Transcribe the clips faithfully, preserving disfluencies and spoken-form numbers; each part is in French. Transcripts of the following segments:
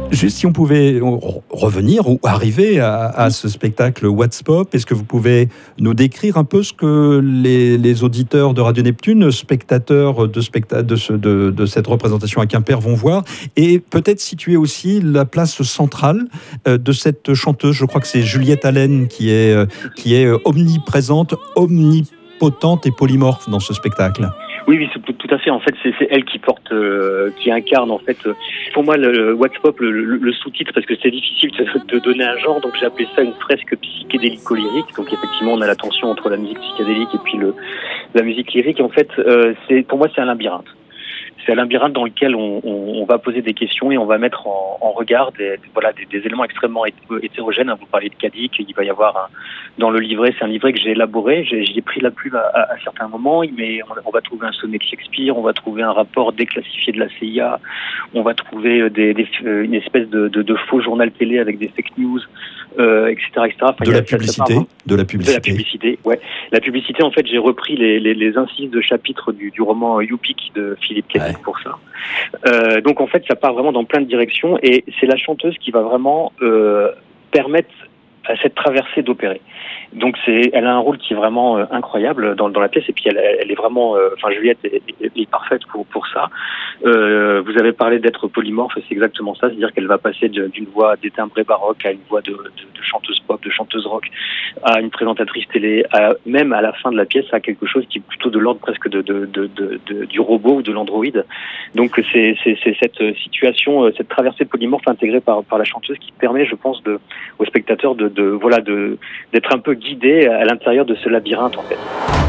Juste si on pouvait revenir ou arriver à, à ce spectacle What's Pop, est-ce que vous pouvez nous décrire un peu ce que les, les auditeurs de Radio Neptune, spectateurs de, specta- de, ce, de, de cette représentation à Quimper vont voir, et peut-être situer aussi la place centrale de cette chanteuse, je crois que c'est Juliette Allen qui est, qui est omniprésente, omnipotente et polymorphe dans ce spectacle. Oui, oui, c'est tout, tout à fait. En fait, c'est, c'est elle qui porte, euh, qui incarne en fait. Euh, pour moi, le, le What's Pop, le, le, le sous-titre, parce que c'est difficile de, de donner un genre, donc j'ai appelé ça une fresque psychédélico-lyrique. Donc effectivement, on a la tension entre la musique psychédélique et puis le, la musique lyrique. En fait, euh, c'est, pour moi, c'est un labyrinthe. C'est un labyrinthe dans lequel on, on, on va poser des questions et on va mettre en, en regard des, voilà, des, des éléments extrêmement hétérogènes. Vous parlez de Cadic, il va y avoir un, dans le livret, c'est un livret que j'ai élaboré, j'ai, j'y ai pris la plume à, à, à certains moments, mais on, on va trouver un sonnet de Shakespeare, on va trouver un rapport déclassifié de la C I A, on va trouver des, des, une espèce de, de, de faux journal télé avec des fake news, euh, et cetera, et cetera. Enfin, de, y a, la publicité, ça, ça de la publicité. De la publicité, ouais. La publicité, en fait, j'ai repris les, les, les incises de chapitres du, du roman Youpic de Philippe Cadic. Ouais. Pour ça. Euh, donc en fait, ça part vraiment dans plein de directions et c'est la chanteuse qui va vraiment euh, permettre à cette traversée d'opérer. Donc c'est, elle a un rôle qui est vraiment euh, incroyable dans, dans la pièce et puis elle, elle est vraiment, euh, enfin Juliette est, est, est parfaite pour pour ça. Euh, vous avez parlé d'être polymorphe, c'est exactement ça, c'est-à-dire qu'elle va passer de, d'une voix détimbrée baroque à une voix de, de, de chanteuse pop, de chanteuse rock, à une présentatrice télé, à, même à la fin de la pièce à quelque chose qui est plutôt de l'ordre presque de, de, de, de, de du robot ou de l'androïde. Donc c'est, c'est, c'est cette situation, cette traversée polymorphe intégrée par par la chanteuse qui permet, je pense, de aux spectateurs de, de voilà de d'être un peu guidé à l'intérieur de ce labyrinthe en fait.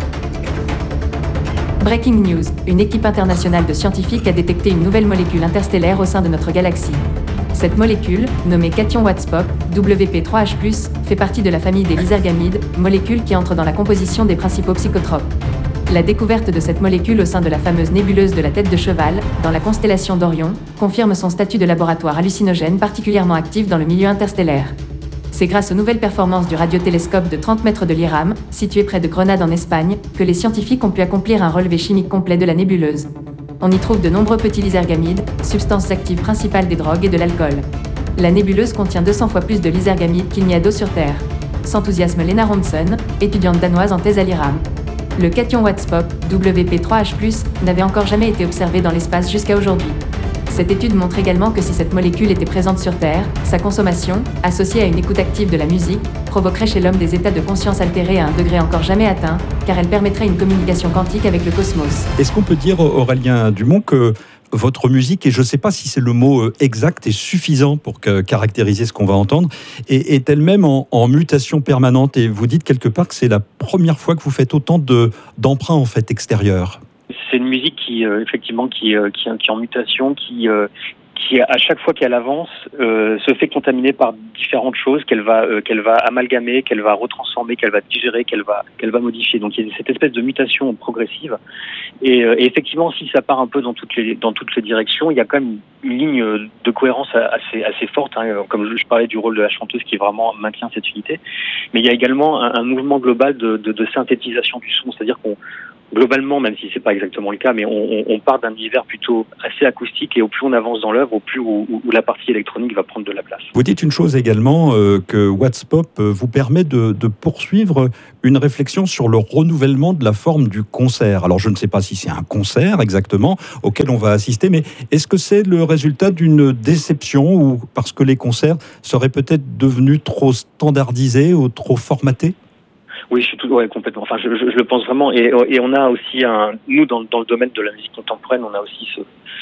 Breaking news, une équipe internationale de scientifiques a détecté une nouvelle molécule interstellaire au sein de notre galaxie. Cette molécule, nommée cation What's Pop, W P trois H plus, fait partie de la famille des lysergamides, molécule qui entre dans la composition des principaux psychotropes. La découverte de cette molécule au sein de la fameuse nébuleuse de la tête de cheval, dans la constellation d'Orion, confirme son statut de laboratoire hallucinogène particulièrement actif dans le milieu interstellaire. C'est grâce aux nouvelles performances du radiotélescope de trente mètres de l'I R A M, situé près de Grenade en Espagne, que les scientifiques ont pu accomplir un relevé chimique complet de la nébuleuse. On y trouve de nombreux petits lysergamides, substances actives principales des drogues et de l'alcool. La nébuleuse contient deux cents fois plus de lysergamides qu'il n'y a d'eau sur Terre. S'enthousiasme Lena Ronson, étudiante danoise en thèse à l'I R A M. Le cation What's Pop, W P trois H plus, n'avait encore jamais été observé dans l'espace jusqu'à aujourd'hui. Cette étude montre également que si cette molécule était présente sur Terre, sa consommation, associée à une écoute active de la musique, provoquerait chez l'homme des états de conscience altérés à un degré encore jamais atteint, car elle permettrait une communication quantique avec le cosmos. Est-ce qu'on peut dire, Aurélien Dumont, que votre musique, et je ne sais pas si c'est le mot exact et suffisant pour que, caractériser ce qu'on va entendre, est, est elle-même en, en mutation permanente, et vous dites quelque part que c'est la première fois que vous faites autant de, d'emprunts en fait extérieurs? C'est une musique qui, euh, effectivement, qui, euh, qui, qui est en mutation, qui, euh, qui à chaque fois qu'elle avance, euh, se fait contaminer par différentes choses qu'elle va, euh, qu'elle va amalgamer, qu'elle va retransformer, qu'elle va digérer, qu'elle va, qu'elle va modifier. Donc il y a cette espèce de mutation progressive. Et, euh, et effectivement, si ça part un peu dans toutes les, dans toutes les directions, il y a quand même une ligne de cohérence assez, assez forte. Hein. Comme je, je parlais du rôle de la chanteuse qui vraiment maintient cette unité. Mais il y a également un, un mouvement global de, de, de synthétisation du son, c'est-à-dire qu'on globalement, même si c'est pas exactement le cas, mais on, on part d'un univers plutôt assez acoustique et au plus on avance dans l'œuvre, au plus où, où la partie électronique va prendre de la place. Vous dites une chose également, euh, que What's Pop vous permet de, de poursuivre une réflexion sur le renouvellement de la forme du concert. Alors je ne sais pas si c'est un concert exactement auquel on va assister, mais est-ce que c'est le résultat d'une déception ou parce que les concerts seraient peut-être devenus trop standardisés ou trop formatés ? Oui, je suis tout, ouais, complètement. Enfin, je, je, je le pense vraiment. Et, et on a aussi un, nous, dans, dans le domaine de la musique contemporaine, on a aussi ce,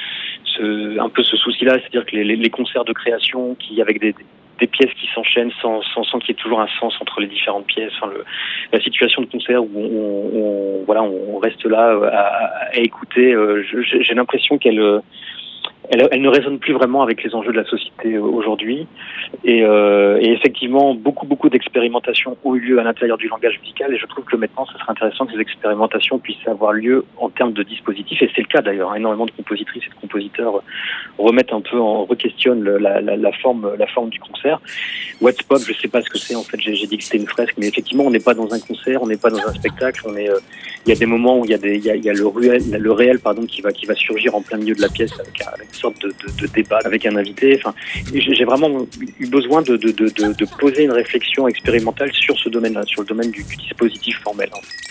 ce, un peu ce souci-là, c'est-à-dire que les, les concerts de création, qui avec des, des pièces qui s'enchaînent sans, sans, sans qu'il y ait toujours un sens entre les différentes pièces. Enfin, le, la situation de concert où on, on, voilà, on reste là à, à écouter. Euh, j'ai, j'ai l'impression qu'elle Elle, elle ne résonne plus vraiment avec les enjeux de la société aujourd'hui. Et, euh, et effectivement, beaucoup, beaucoup d'expérimentations ont eu lieu à l'intérieur du langage musical. Et je trouve que maintenant, ce serait intéressant que ces expérimentations puissent avoir lieu en termes de dispositifs. Et c'est le cas d'ailleurs. Énormément de compositrices et de compositeurs remettent un peu en re-questionnent la, la, la forme, la forme du concert. What's Pop, je ne sais pas ce que c'est. En fait, j'ai, j'ai dit que c'était une fresque, mais effectivement, on n'est pas dans un concert, on n'est pas dans un spectacle. On est, euh, il y a des moments où il y a des, il y a, il y a le réel, le réel, pardon, qui va, qui va surgir en plein milieu de la pièce avec, avec sorte de, de, de débat avec un invité. Enfin, j'ai vraiment eu besoin de, de, de, de poser une réflexion expérimentale sur ce domaine-là, sur le domaine du, du dispositif formel.